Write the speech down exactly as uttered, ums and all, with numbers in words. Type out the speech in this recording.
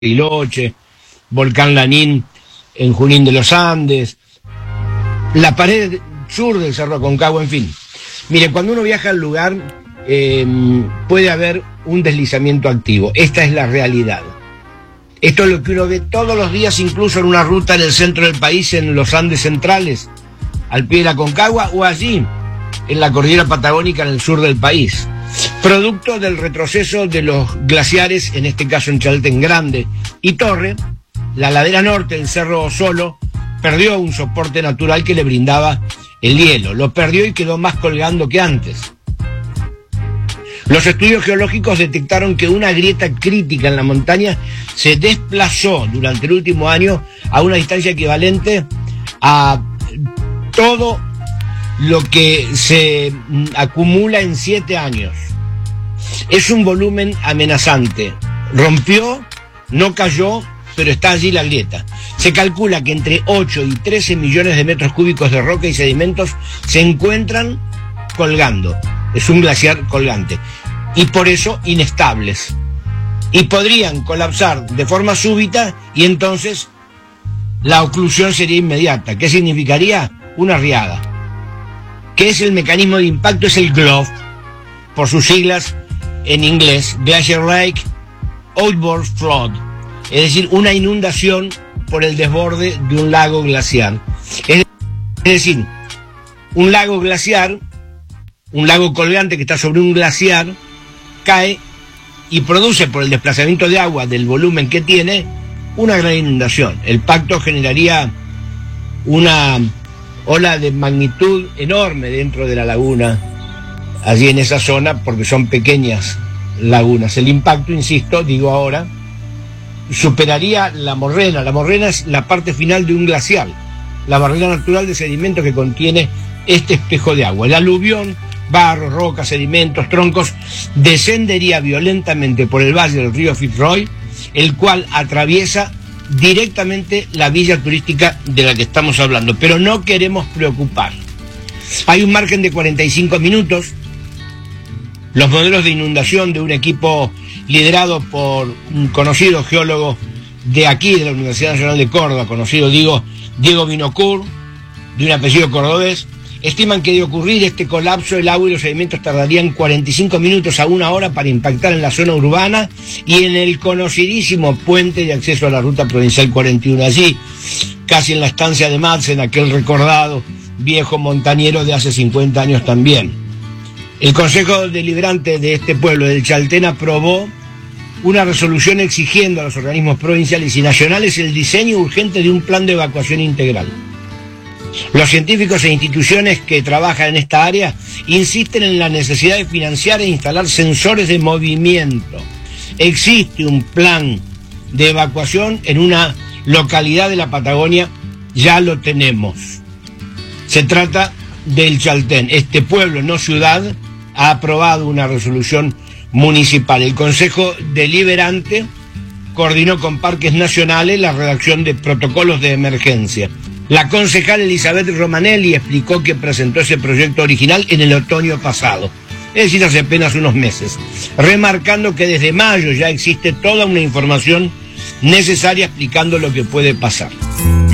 Bariloche, Volcán Lanín en Junín de los Andes, la pared sur del Cerro Aconcagua, en fin. Mire, cuando uno viaja al lugar, eh, puede haber un deslizamiento activo. Esta es la realidad. Esto es lo que uno ve todos los días, incluso en una ruta en el centro del país, en los Andes centrales, al pie de la Aconcagua, o allí, en la cordillera patagónica, en el sur del país. Producto del retroceso de los glaciares, en este caso en Chaltén Grande y Torre, la ladera norte del Cerro Solo perdió un soporte natural que le brindaba el hielo. Lo perdió y quedó más colgando que antes. Los estudios geológicos detectaron que una grieta crítica en la montaña se desplazó durante el último año a una distancia equivalente a todo lo que se acumula en siete años. Es un volumen amenazante. Rompió, no cayó, pero está allí la grieta. Se calcula que entre ocho y trece millones de metros cúbicos de roca y sedimentos se encuentran colgando. Es un glaciar colgante. Y por eso inestables. Y podrían colapsar de forma súbita y entonces la oclusión sería inmediata. ¿Qué significaría? Una riada. ¿Qué es el mecanismo de impacto? Es el G L O F, por sus siglas en inglés, Glacier Lake Outburst Flood, es decir, una inundación por el desborde de un lago glaciar. Es decir, un lago glaciar, un lago colgante que está sobre un glaciar, cae y produce, por el desplazamiento de agua del volumen que tiene, una gran inundación. El impacto generaría una ola de magnitud enorme dentro de la laguna, allí en esa zona, porque son pequeñas lagunas. El impacto, insisto, digo ahora, superaría la morrena. La morrena es la parte final de un glacial, la barrera natural de sedimentos que contiene este espejo de agua. El aluvión, barro, rocas, sedimentos, troncos, descendería violentamente por el valle del río Fitzroy, el cual atraviesa directamente la villa turística de la que estamos hablando, pero no queremos preocupar. Hay un margen de cuarenta y cinco minutos. Los modelos de inundación de un equipo liderado por un conocido geólogo de aquí, de la Universidad Nacional de Córdoba, conocido, digo, Diego Vinocourt, de un apellido cordobés, estiman que de ocurrir este colapso, el agua y los sedimentos tardarían cuarenta y cinco minutos a una hora para impactar en la zona urbana y en el conocidísimo puente de acceso a la ruta provincial cuarenta y uno, allí, casi en la estancia de Madsen, aquel recordado viejo montañero de hace cincuenta años también. El Consejo Deliberante de este pueblo, del Chaltén, aprobó una resolución exigiendo a los organismos provinciales y nacionales el diseño urgente de un plan de evacuación integral. Los científicos e instituciones que trabajan en esta área insisten en la necesidad de financiar e instalar sensores de movimiento. Existe un plan de evacuación en una localidad de la Patagonia, ya lo tenemos. Se trata del Chaltén. Este pueblo, no ciudad, ha aprobado una resolución municipal. El Consejo Deliberante coordinó con Parques Nacionales la redacción de protocolos de emergencia. La concejal Elizabeth Romanelli explicó que presentó ese proyecto original en el otoño pasado, es decir, hace apenas unos meses, remarcando que desde mayo ya existe toda una información necesaria explicando lo que puede pasar.